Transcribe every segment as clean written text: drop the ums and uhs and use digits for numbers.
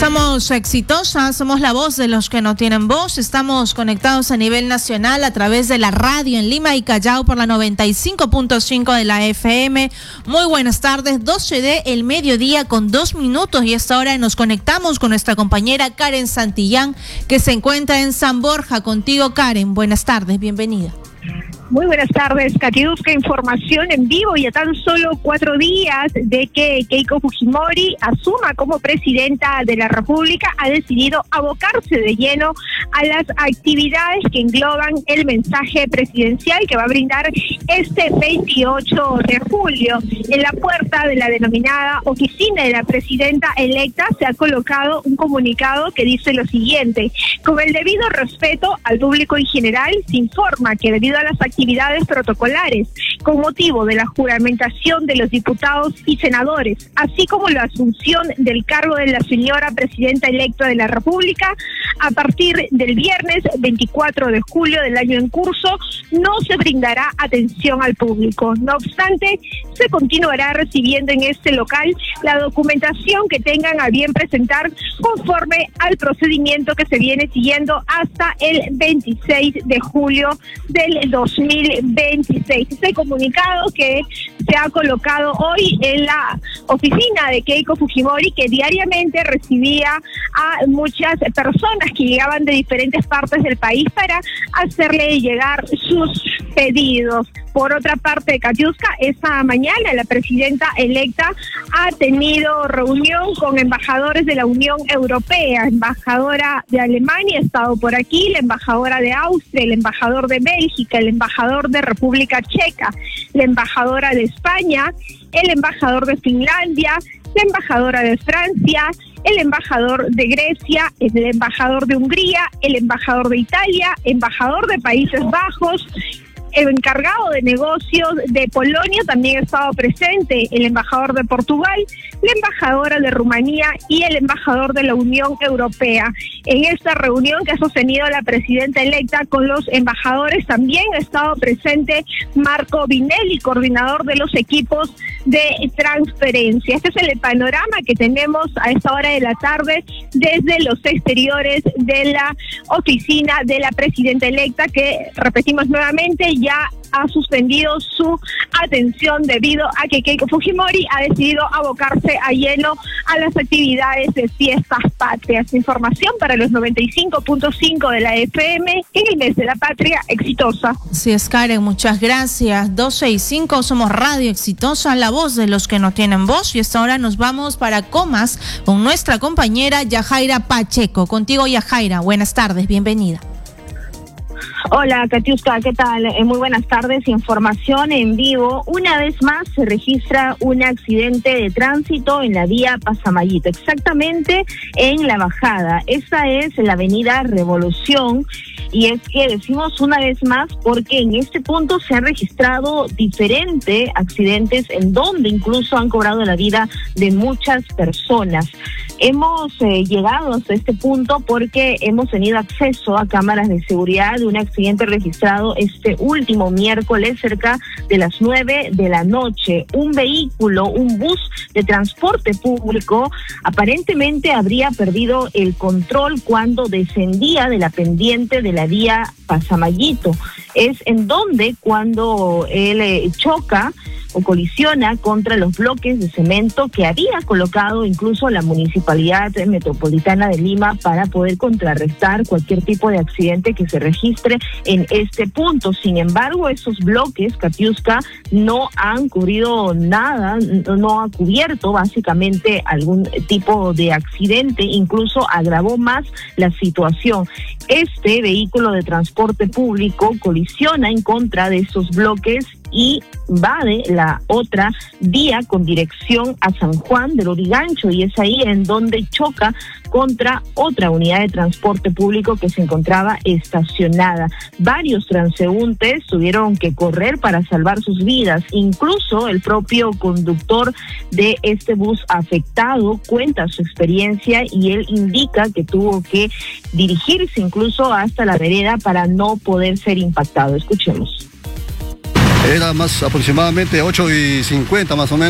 Somos exitosas, somos la voz de los que no tienen voz. Estamos conectados a nivel nacional a través de la radio en Lima y Callao por la 95.5 de la FM. Muy buenas tardes, 12 del mediodía con 2 minutos, y a esta hora nos conectamos con nuestra compañera Karen Santillán, que se encuentra en San Borja. Contigo, Karen, buenas tardes, bienvenida. Muy buenas tardes, Katiuska. Información en vivo y a tan solo 4 días de que Keiko Fujimori asuma como presidenta de la República, ha decidido abocarse de lleno a las actividades que engloban el mensaje presidencial que va a brindar este 28 de julio. En la puerta de la denominada oficina de la presidenta electa se ha colocado un comunicado que dice lo siguiente: con el debido respeto al público en general, se informa que debido a las actividades protocolares con motivo de la juramentación de los diputados y senadores, así como la asunción del cargo de la señora presidenta electa de la República, a partir del viernes 24 de julio del año en curso, no se brindará atención al público. No obstante, se continuará recibiendo en este local la documentación que tengan a bien presentar conforme al procedimiento que se viene siguiendo hasta el 26 de julio del 2026. Este comunicado que se ha colocado hoy en la oficina de Keiko Fujimori, que diariamente recibía a muchas personas que llegaban de diferentes partes del país para hacerle llegar sus pedidos. Por otra parte, Katiuska, esta mañana la presidenta electa ha tenido reunión con embajadores de la Unión Europea. Embajadora de Alemania ha estado por aquí, la embajadora de Austria, el embajador de Bélgica, el embajador de República Checa, la embajadora de España, el embajador de Finlandia, la embajadora de Francia, el embajador de Grecia, el embajador de Hungría, el embajador de Italia, embajador de Países Bajos, el encargado de negocios de Polonia también ha estado presente, el embajador de Portugal, la embajadora de Rumanía y el embajador de la Unión Europea. En esta reunión que ha sostenido la presidenta electa con los embajadores también ha estado presente Marco Vinelli, coordinador de los equipos de transferencia. Este es el panorama que tenemos a esta hora de la tarde desde los exteriores de la oficina de la presidenta electa, que repetimos nuevamente, ya ha suspendido su atención debido a que Keiko Fujimori ha decidido abocarse a lleno a las actividades de fiestas patrias. Información para los 95.5 de la FM en el mes de la patria exitosa. Sí, es, Karen, muchas gracias. 12:05, somos Radio Exitosa, la voz de los que no tienen voz, y hasta ahora nos vamos para Comas con nuestra compañera Yajaira Pacheco. Contigo, Yajaira, buenas tardes, bienvenida. Hola, Katiuska, ¿qué tal? Muy buenas tardes. Información en vivo. Una vez más se registra un accidente de tránsito en la vía Pasamayito, exactamente en la bajada. Esta es la avenida Revolución, y es que decimos una vez más porque en este punto se han registrado diferentes accidentes en donde incluso han cobrado la vida de muchas personas. Hemos llegado hasta este punto porque hemos tenido acceso a cámaras de seguridad de un accidente registrado este último miércoles cerca de las 9 de la noche. Un vehículo, un bus de transporte público, aparentemente habría perdido el control cuando descendía de la pendiente de la vía Pasamayito. Es en donde cuando él choca o colisiona contra los bloques de cemento que había colocado incluso la Municipalidad Metropolitana de Lima para poder contrarrestar cualquier tipo de accidente que se registre en este punto. Sin embargo, esos bloques, Katiuska, no han cubrido nada, no ha cubierto básicamente algún tipo de accidente, incluso agravó más la situación. Este vehículo de transporte público colisiona en contra de esos bloques y va de la otra vía con dirección a San Juan del Lurigancho, y es ahí en donde choca contra otra unidad de transporte público que se encontraba estacionada. Varios transeúntes tuvieron que correr para salvar sus vidas. Incluso el propio conductor de este bus afectado cuenta su experiencia y él indica que tuvo que dirigirse incluso hasta la vereda para no poder ser impactado. Escuchemos. Era más aproximadamente 8:50 más o menos.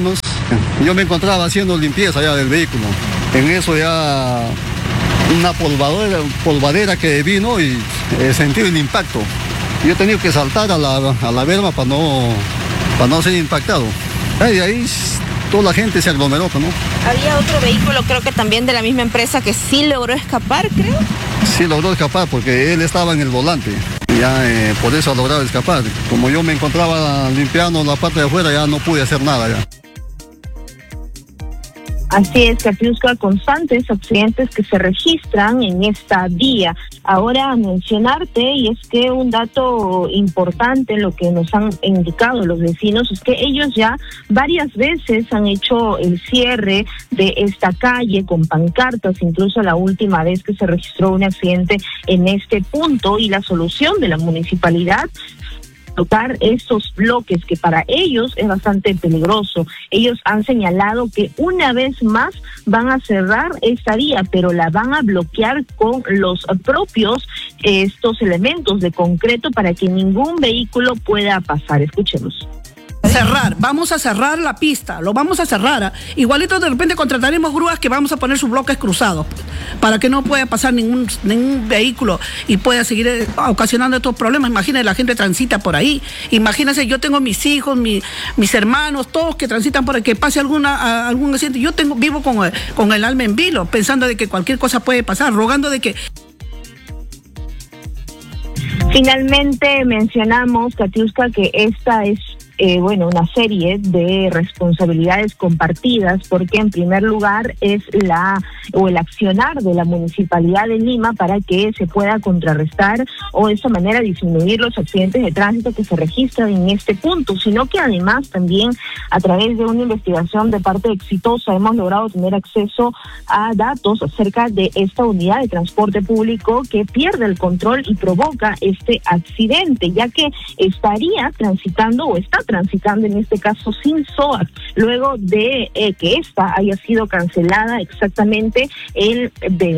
Yo me encontraba haciendo limpieza ya del vehículo. En eso ya una polvadera que vino y sentí el impacto. Yo he tenido que saltar a la berma para no ser impactado. Y ahí toda la gente se aglomeró, ¿no? Había otro vehículo, creo que también de la misma empresa, que sí logró escapar, creo. Sí logró escapar porque él estaba en el volante. Ya por eso ha logrado escapar. Como yo me encontraba limpiando la parte de afuera, ya no pude hacer nada ya. Así es, Katiuska, constantes accidentes que se registran en esta vía. Ahora mencionarte, y es que un dato importante, lo que nos han indicado los vecinos, es que ellos ya varias veces han hecho el cierre de esta calle con pancartas, incluso la última vez que se registró un accidente en este punto, y la solución de la municipalidad, tocar estos bloques que para ellos es bastante peligroso. Ellos han señalado que una vez más van a cerrar esta vía, pero la van a bloquear con los propios estos elementos de concreto para que ningún vehículo pueda pasar. Escuchemos. Vamos a cerrar la pista, lo vamos a cerrar. Igualito de repente contrataremos grúas que vamos a poner sus bloques cruzados para que no pueda pasar ningún vehículo y pueda seguir ocasionando estos problemas. Imagínense, la gente transita por ahí. Imagínense, yo tengo mis hijos, mis hermanos, todos que transitan por ahí, que pase algún accidente. Yo vivo con el alma en vilo, pensando de que cualquier cosa puede pasar, rogando de que... Finalmente mencionamos, Katiuska, que esta es una serie de responsabilidades compartidas, porque en primer lugar es el accionar de la Municipalidad de Lima para que se pueda contrarrestar o de esta manera disminuir los accidentes de tránsito que se registran en este punto, sino que además también a través de una investigación de parte Exitosa hemos logrado tener acceso a datos acerca de esta unidad de transporte público que pierde el control y provoca este accidente, ya que estaría transitando o está transitando en este caso sin SOAT, luego de que esta haya sido cancelada exactamente en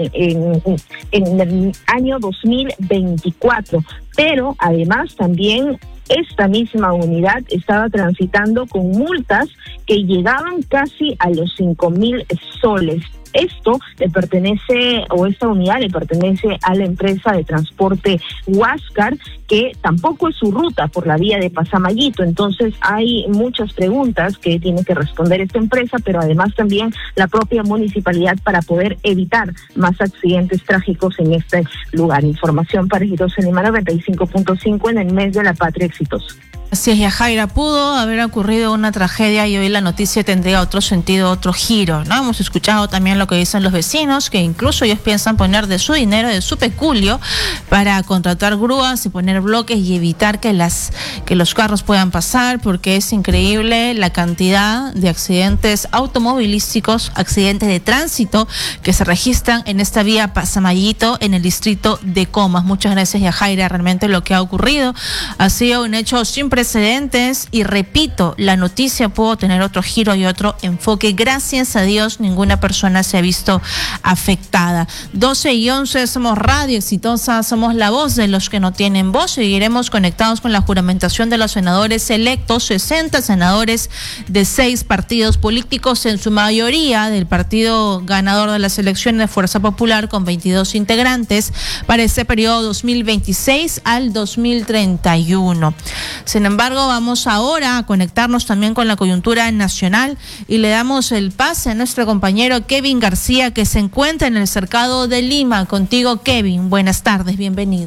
el año 2024. Pero además también esta misma unidad estaba transitando con multas que llegaban casi a los 5,000 soles. Esto le pertenece, o esta unidad le pertenece a la empresa de transporte Huáscar, que tampoco es su ruta por la vía de Pasamayito. Entonces hay muchas preguntas que tiene que responder esta empresa, pero además también la propia municipalidad para poder evitar más accidentes trágicos en este lugar. Información para Exitosa Lima 95.5 en el mes de la patria exitosa. Así es, Yajaira, pudo haber ocurrido una tragedia y hoy la noticia tendría otro sentido, otro giro, ¿no? Hemos escuchado también lo que dicen los vecinos, que incluso ellos piensan poner de su dinero, de su peculio, para contratar grúas y poner bloques y evitar que los carros puedan pasar, porque es increíble la cantidad de accidentes automovilísticos, accidentes de tránsito que se registran en esta vía Pasamayito en el distrito de Comas. Muchas gracias, Yajaira. Realmente lo que ha ocurrido ha sido un hecho sin precedentes y repito, la noticia pudo tener otro giro y otro enfoque. Gracias a Dios ninguna persona se ha visto afectada. 12:11, somos Radio Exitosa, somos la voz de los que no tienen voz. Seguiremos conectados con la juramentación de los senadores electos, 60 senadores de 6 partidos políticos, en su mayoría del partido ganador de las elecciones de Fuerza Popular, con 22 integrantes para ese periodo 2026 al 2031. Sin embargo, vamos ahora a conectarnos también con la coyuntura nacional y le damos el pase a nuestro compañero Kevin García, que se encuentra en el Cercado de Lima. Contigo, Kevin. Buenas tardes, bienvenido.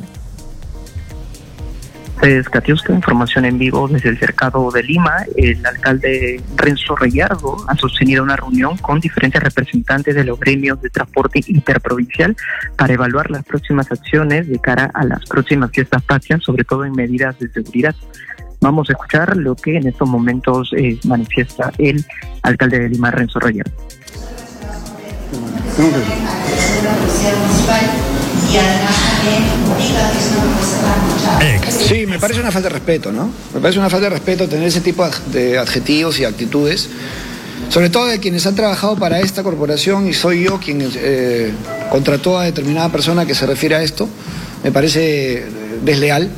Pues, Katiuska, información en vivo desde el Cercado de Lima. El alcalde Renzo Rayardo ha sostenido una reunión con diferentes representantes de los gremios de transporte interprovincial para evaluar las próximas acciones de cara a las próximas fiestas patrias, sobre todo en medidas de seguridad. Vamos a escuchar lo que en estos momentos manifiesta el alcalde de Lima, Renzo Rayardo. Sí, me parece una falta de respeto, ¿no? Me parece una falta de respeto tener ese tipo de adjetivos y actitudes, sobre todo de quienes han trabajado para esta corporación, y soy yo quien contrató a determinada persona que se refiere a esto. Me parece desleal,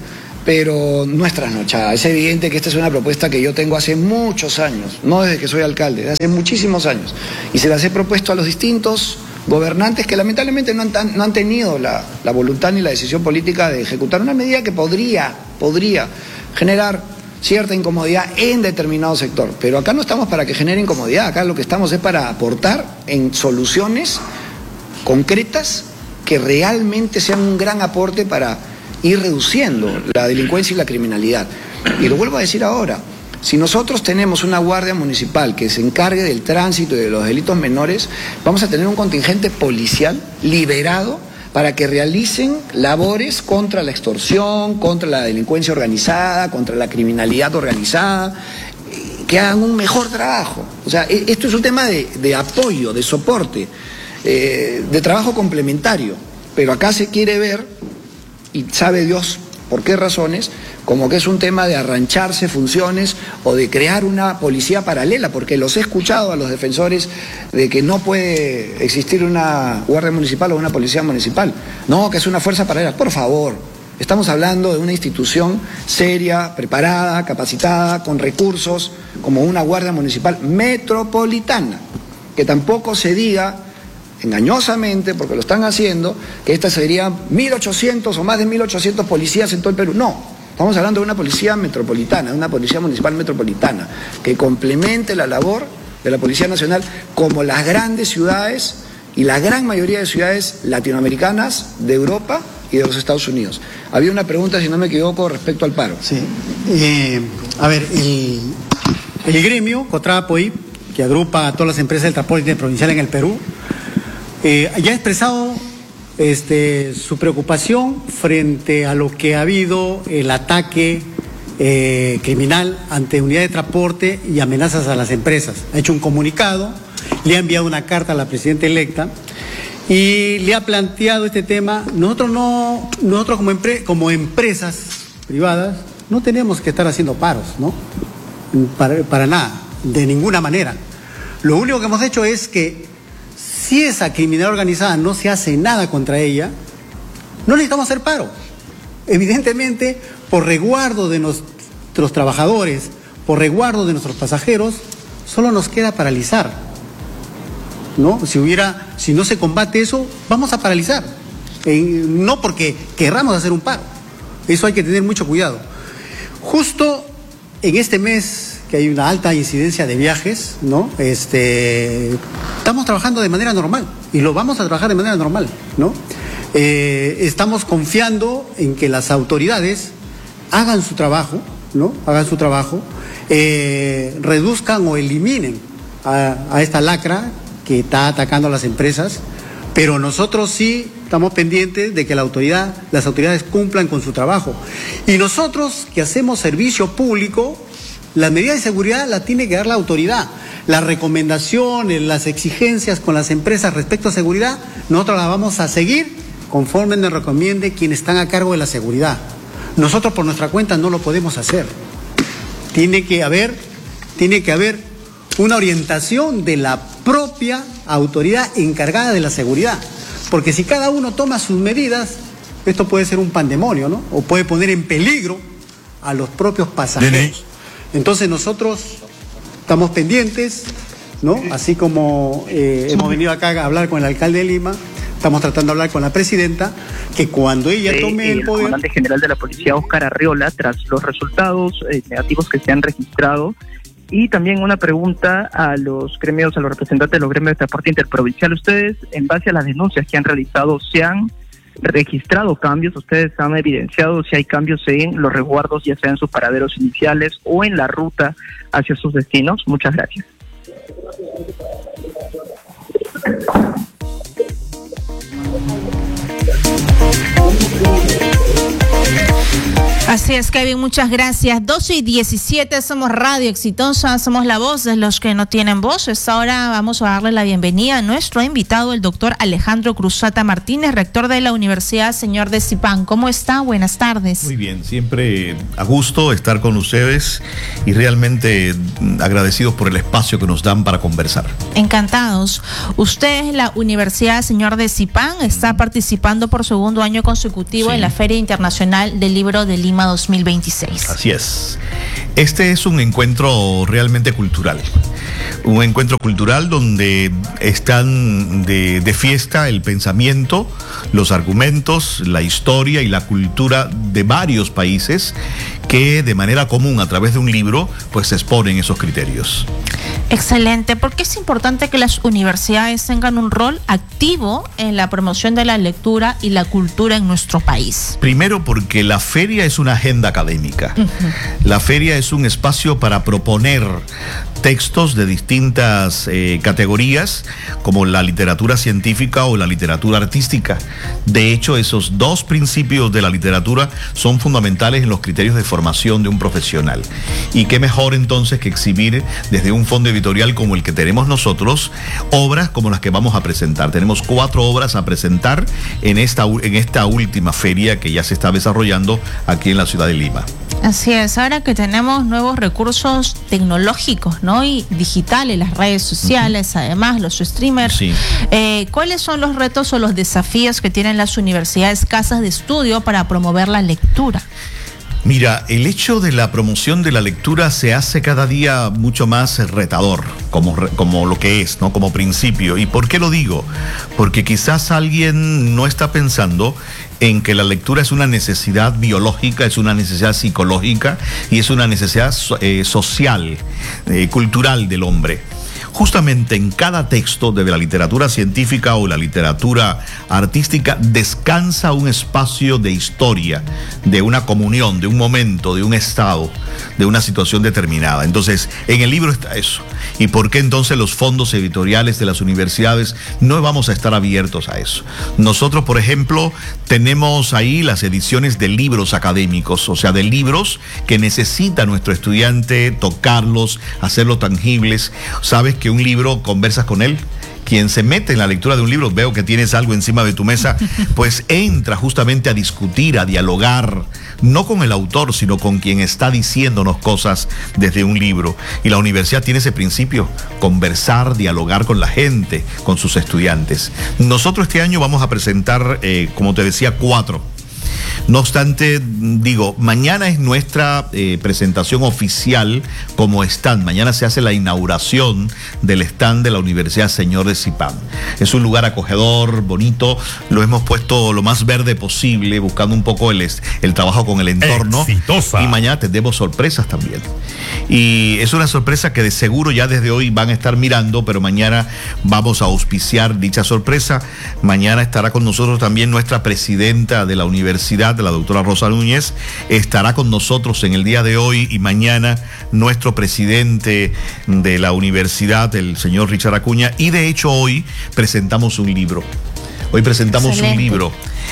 pero no es trasnochada. Es evidente que esta es una propuesta que yo tengo hace muchos años, no desde que soy alcalde, desde hace muchísimos años, y se las he propuesto a los distintos gobernantes que lamentablemente no han tenido la voluntad ni la decisión política de ejecutar una medida que podría generar cierta incomodidad en determinado sector. Pero acá no estamos para que genere incomodidad, acá lo que estamos es para aportar en soluciones concretas que realmente sean un gran aporte para ir reduciendo la delincuencia y la criminalidad. Y lo vuelvo a decir ahora, si nosotros tenemos una guardia municipal que se encargue del tránsito y de los delitos menores, vamos a tener un contingente policial liberado para que realicen labores contra la extorsión, contra la delincuencia organizada, contra la criminalidad organizada, que hagan un mejor trabajo. O sea, esto es un tema de apoyo, de soporte, de trabajo complementario, pero acá se quiere ver, y sabe Dios por qué razones, como que es un tema de arrancharse funciones o de crear una policía paralela, porque los he escuchado a los defensores de que no puede existir una guardia municipal o una policía municipal. No, que es una fuerza paralela. Por favor, estamos hablando de una institución seria, preparada, capacitada, con recursos, como una guardia municipal metropolitana. Que tampoco se diga engañosamente, porque lo están haciendo, que estas serían 1.800 o más de 1.800 policías en todo el Perú. No, estamos hablando de una policía metropolitana, de una policía municipal metropolitana, que complemente la labor de la Policía Nacional, como las grandes ciudades y la gran mayoría de ciudades latinoamericanas, de Europa y de los Estados Unidos. Había una pregunta, si no me equivoco, respecto al paro. Sí. A ver, el gremio, COTRAPOI, que agrupa a todas las empresas del transporte interprovincial en el Perú, ya ha expresado su preocupación frente a lo que ha habido el ataque criminal ante unidades de transporte y amenazas a las empresas. Ha hecho un comunicado, le ha enviado una carta a la presidenta electa y le ha planteado este tema. Nosotros como empresas privadas no tenemos que estar haciendo paros, ¿no? Para nada, de ninguna manera. Lo único que hemos hecho es que si esa criminalidad organizada no se hace nada contra ella, no necesitamos hacer paro. Evidentemente, por resguardo de nuestros trabajadores, por resguardo de nuestros pasajeros, solo nos queda paralizar, ¿no? Si no se combate eso, vamos a paralizar. No porque querramos hacer un paro. Eso hay que tener mucho cuidado. Justo en este mes que hay una alta incidencia de viajes, ¿no? Estamos trabajando de manera normal y lo vamos a trabajar de manera normal, ¿no? Estamos confiando en que las autoridades hagan su trabajo, ¿no? Reduzcan o eliminen a esta lacra que está atacando a las empresas, pero nosotros sí estamos pendientes de que las autoridades cumplan con su trabajo. Y nosotros que hacemos servicio público, las medidas de seguridad las tiene que dar la autoridad. Las recomendaciones, las exigencias con las empresas respecto a seguridad, nosotros las vamos a seguir conforme nos recomiende quienes están a cargo de la seguridad. Nosotros por nuestra cuenta no lo podemos hacer. Tiene que haber una orientación de la propia autoridad encargada de la seguridad. Porque si cada uno toma sus medidas, esto puede ser un pandemonio, ¿no? O puede poner en peligro a los propios pasajeros. Entonces nosotros estamos pendientes, ¿no? Así como hemos venido acá a hablar con el alcalde de Lima, estamos tratando de hablar con la presidenta, que cuando ella tome el poder... El comandante general de la policía, Óscar Arriola, tras los resultados negativos que se han registrado, y también una pregunta a los gremios, a los representantes de los gremios de transporte interprovincial. Ustedes, en base a las denuncias que han realizado, ¿se han registrado cambios? ¿Ustedes han evidenciado si hay cambios en los resguardos, ya sea en sus paraderos iniciales o en la ruta hacia sus destinos? Muchas gracias. Así es, Kevin, muchas gracias. 12:17, somos Radio Exitosa, somos la voz de los que no tienen voz. Ahora vamos a darle la bienvenida a nuestro invitado, el doctor Alejandro Cruzata Martínez, rector de la Universidad Señor de Zipán. ¿Cómo está? Buenas tardes. Muy bien, siempre a gusto estar con ustedes y realmente agradecidos por el espacio que nos dan para conversar. Encantados. Usted es la Universidad Señor de Zipán, está participando por segundo año consecutivo en la Feria Internacional del Libro de Lima 2026. Así es. Este es un encuentro realmente cultural. Un encuentro cultural donde están de fiesta el pensamiento, los argumentos, la historia y la cultura de varios países que de manera común a través de un libro pues exponen esos criterios. Excelente, porque es importante que las universidades tengan un rol activo en la promoción de la lectura y la cultura en nuestro país. Primero porque la feria es una agenda académica. La feria es un espacio para proponer textos de distintas categorías, como la literatura científica o la literatura artística. De hecho, esos dos principios de la literatura son fundamentales en los criterios de formación de un profesional. Y qué mejor entonces que exhibir desde un fondo editorial como el que tenemos nosotros, obras como las que vamos a presentar. Tenemos 4 obras a presentar en esta última feria que ya se está desarrollando aquí en la ciudad de Lima. Así es, ahora que tenemos nuevos recursos tecnológicos, ¿no? Y digitales, las redes sociales, además, los streamers. Sí. ¿Cuáles son los retos o los desafíos que tienen las universidades, casas de estudio para promover la lectura? Mira, el hecho de la promoción de la lectura se hace cada día mucho más retador, como lo que es, ¿no? Como principio. ¿Y por qué lo digo? Porque quizás alguien no está pensando en que la lectura es una necesidad biológica, es una necesidad psicológica y es una necesidad social, cultural del hombre. Justamente en cada texto de la literatura científica o la literatura artística descansa un espacio de historia, de una comunión, de un momento, de un estado, de una situación determinada. Entonces, en el libro está eso. ¿Y por qué entonces los fondos editoriales de las universidades no vamos a estar abiertos a eso? Nosotros, por ejemplo, tenemos ahí las ediciones de libros académicos, o sea, de libros que necesita nuestro estudiante tocarlos, hacerlos tangibles. ¿Sabes que un libro, conversas con él? Quien se mete en la lectura de un libro, veo que tienes algo encima de tu mesa, pues entra justamente a discutir, a dialogar, no con el autor, sino con quien está diciéndonos cosas desde un libro. Y la universidad tiene ese principio, conversar, dialogar con la gente, con sus estudiantes. Nosotros este año vamos a presentar, como te decía, 4. No obstante, digo, mañana es nuestra presentación oficial como stand. Mañana se hace la inauguración del stand de la Universidad Señor de Zipán. Es un lugar acogedor, bonito. Lo hemos puesto lo más verde posible, buscando un poco el trabajo con el entorno. Exitosa. Y mañana tendremos sorpresas también. Y es una sorpresa que de seguro ya desde hoy van a estar mirando, pero mañana vamos a auspiciar dicha sorpresa. Mañana estará con nosotros también nuestra presidenta de la universidad, de la doctora Rosa Núñez, estará con nosotros en el día de hoy y mañana nuestro presidente de la universidad, el señor Richard Acuña, y de hecho hoy presentamos un libro. Hoy presentamos Excelente. Un libro.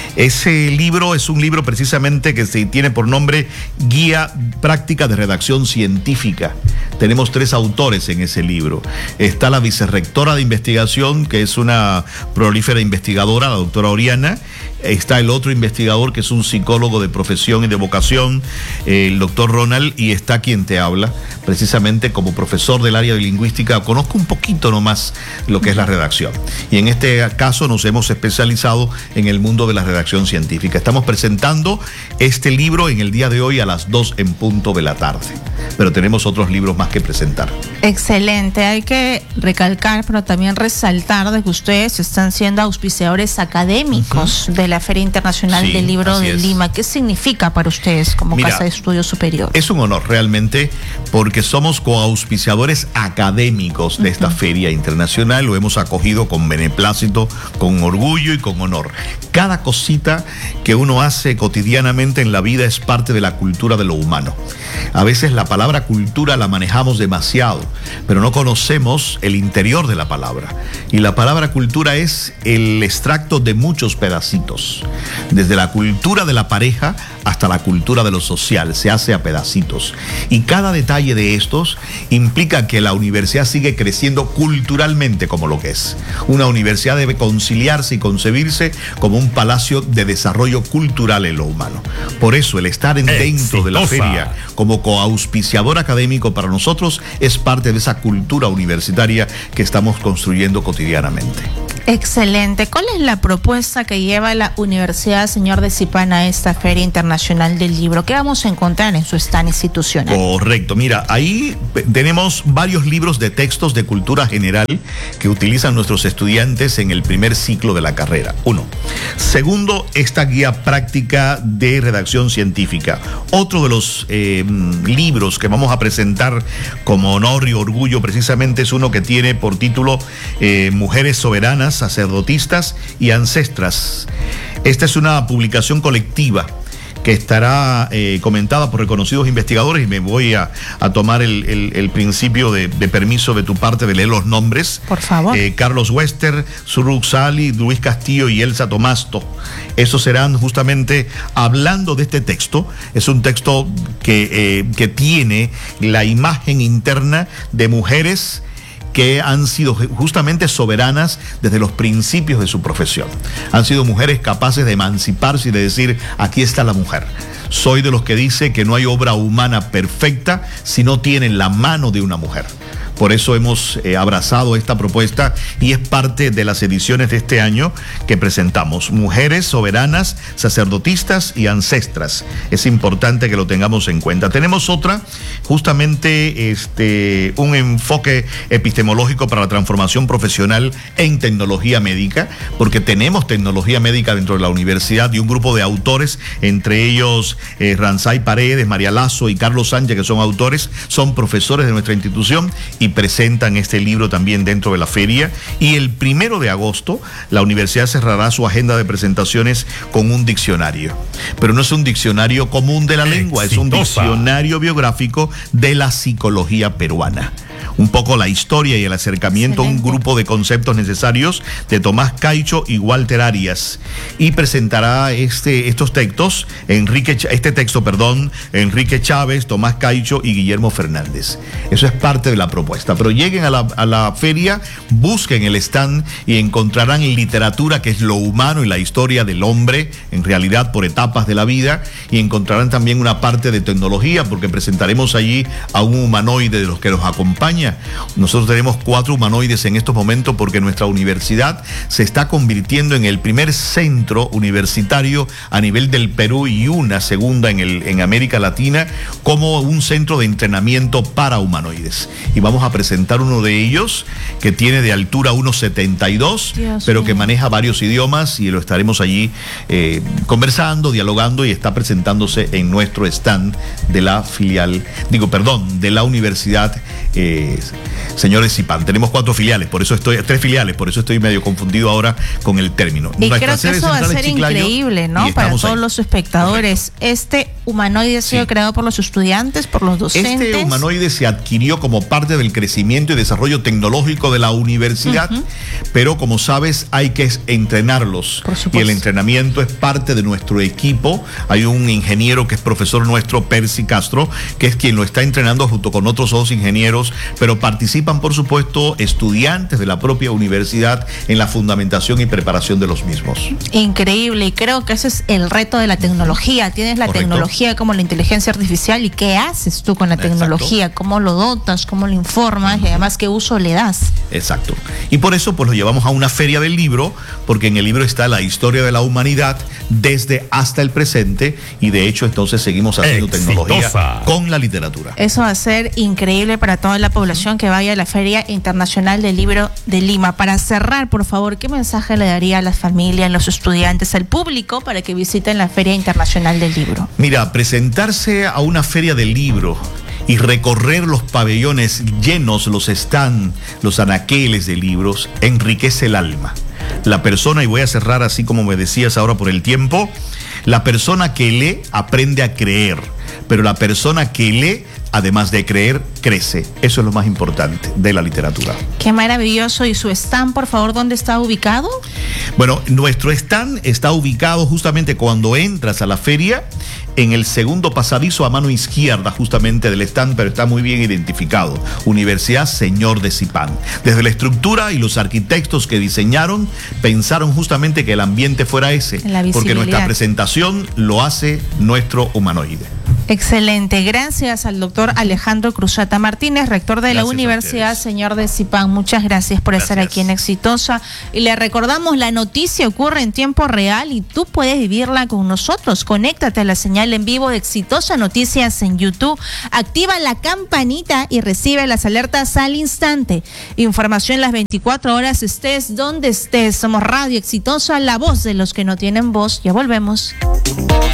Ese libro es un libro precisamente que se tiene por nombre Guía Práctica de Redacción Científica. Tenemos 3 autores en ese libro. Está la vicerrectora de investigación, que es una prolífera investigadora, la doctora Oriana. Está el otro investigador, que es un psicólogo de profesión y de vocación, el doctor Ronald, y está quien te habla, precisamente como profesor del área de lingüística. Conozco un poquito nomás lo que es la redacción. Y en este caso nos hemos especializado en el mundo de la redacción científica. Estamos presentando este libro en el día de hoy a las 2:00 p.m, pero tenemos otros libros más que presentar. Excelente, hay que recalcar, pero también resaltar de que ustedes están siendo auspiciadores académicos de la Feria Internacional del Libro de Lima. ¿Qué significa para ustedes como Casa de Estudios Superior? Es un honor realmente, porque somos coauspiciadores académicos de esta Feria Internacional. Lo hemos acogido con beneplácito, con orgullo y con honor. Cada cosita que uno hace cotidianamente en la vida es parte de la cultura de lo humano. A veces la palabra cultura la manejamos demasiado, pero no conocemos el interior de la palabra. Y la palabra cultura es el extracto de muchos pedacitos. Desde la cultura de la pareja hasta la cultura de lo social, se hace a pedacitos. Y cada detalle de estos implica que la universidad sigue creciendo culturalmente como lo que es. Una universidad debe conciliarse y concebirse como un palacio de desarrollo cultural en lo humano. Por eso el estar dentro de la feria como coauspiciador académico para nosotros es parte de esa cultura universitaria que estamos construyendo cotidianamente. Excelente. ¿Cuál es la propuesta que lleva la Universidad Señor de Zipán a esta Feria Internacional del Libro? ¿Qué vamos a encontrar en su stand institucional? Correcto. Mira, ahí tenemos varios libros de textos de cultura general que utilizan nuestros estudiantes en el primer ciclo de la carrera. 1. Segundo, esta guía práctica de redacción científica. Otro de los libros que vamos a presentar como honor y orgullo precisamente es uno que tiene por título Mujeres Soberanas, Sacerdotistas y Ancestras. Esta es una publicación colectiva que estará comentada por reconocidos investigadores, y me voy a tomar el principio de permiso de tu parte de leer los nombres. Por favor. Carlos Wester, Suruk Sali, Luis Castillo y Elsa Tomasto. Esos serán justamente hablando de este texto. Es un texto que tiene la imagen interna de mujeres que han sido justamente soberanas desde los principios de su profesión. Han sido mujeres capaces de emanciparse y de decir, aquí está la mujer. Soy de los que dice que no hay obra humana perfecta si no tiene la mano de una mujer. Por eso hemos abrazado esta propuesta y es parte de las ediciones de este año que presentamos. Mujeres soberanas, sacerdotistas y ancestras. Es importante que lo tengamos en cuenta. Tenemos otra, justamente un enfoque epistemológico para la transformación profesional en tecnología médica, porque tenemos tecnología médica dentro de la universidad y un grupo de autores, entre ellos Ranzai Paredes, María Lazo y Carlos Sánchez, que son autores, son profesores de nuestra institución y presentan este libro también dentro de la feria. Y el 1 de agosto la universidad cerrará su agenda de presentaciones con un diccionario, pero no es un diccionario común de la lengua, es un diccionario biográfico de la psicología peruana. Un poco la historia y el acercamiento a un grupo de conceptos necesarios de Tomás Caicho y Walter Arias. Y presentará estos textos, Enrique Chávez, Tomás Caicho y Guillermo Fernández. Eso es parte de la propuesta. Pero lleguen a la feria, busquen el stand y encontrarán literatura, que es lo humano y la historia del hombre, en realidad por etapas de la vida, y encontrarán también una parte de tecnología, porque presentaremos allí a un humanoide de los que nos acompaña. Nosotros tenemos 4 humanoides en estos momentos porque nuestra universidad se está convirtiendo en el primer centro universitario a nivel del Perú y una segunda en América Latina como un centro de entrenamiento para humanoides. Y vamos a presentar uno de ellos que tiene de altura 1,72, pero que maneja varios idiomas, y lo estaremos allí conversando, dialogando, y está presentándose en nuestro stand de la de la universidad Señor de Zipán. Tenemos 3 filiales, por eso estoy medio confundido ahora con el término. Y creo que eso va a ser increíble, ¿no? Para todos los espectadores. Correcto. Este humanoide ha sido creado por los estudiantes, por los docentes. Este humanoide se adquirió como parte del crecimiento y desarrollo tecnológico de la universidad, pero como sabes hay que entrenarlos, y el entrenamiento es parte de nuestro equipo. Hay un ingeniero que es profesor nuestro, Percy Castro, que es quien lo está entrenando junto con otros 2 ingenieros, pero participan por supuesto estudiantes de la propia universidad en la fundamentación y preparación de los mismos. Increíble, y creo que ese es el reto de la tecnología. Tienes la tecnología como la inteligencia artificial, y ¿qué haces tú con la tecnología? ¿Cómo lo dotas? ¿Cómo lo informas? Y además, ¿qué uso le das? Exacto. Y por eso pues lo llevamos a una feria del libro, porque en el libro está la historia de la humanidad desde hasta el presente, y de hecho entonces seguimos haciendo tecnología con la literatura. Eso va a ser increíble para toda la población que vaya a la Feria Internacional del Libro de Lima. Para cerrar, por favor, ¿qué mensaje le daría a las familias, a los estudiantes, al público para que visiten la Feria Internacional del Libro? Mira, presentarse a una feria del libro y recorrer los pabellones llenos, los stands, los anaqueles de libros, enriquece el alma. La persona, y voy a cerrar así como me decías ahora por el tiempo, la persona que lee aprende a creer, pero la persona que lee, además de creer, crece. Eso es lo más importante de la literatura. Qué maravilloso. ¿Y su stand, por favor, dónde está ubicado? Bueno, nuestro stand está ubicado justamente cuando entras a la feria, en el segundo pasadizo a mano izquierda justamente del stand, pero está muy bien identificado. Universidad Señor de Zipán. Desde la estructura y los arquitectos que diseñaron, pensaron justamente que el ambiente fuera ese, porque nuestra presentación lo hace nuestro humanoide. Excelente, gracias al doctor Alejandro Cruzata Martínez, rector de la Universidad Señor de Zipán. Muchas gracias por estar aquí en Exitosa. Y le recordamos, la noticia ocurre en tiempo real y tú puedes vivirla con nosotros. Conéctate a la señal en vivo de Exitosa Noticias en YouTube. Activa la campanita y recibe las alertas al instante. Información las 24 horas, estés donde estés. Somos Radio Exitosa, la voz de los que no tienen voz. Ya volvemos.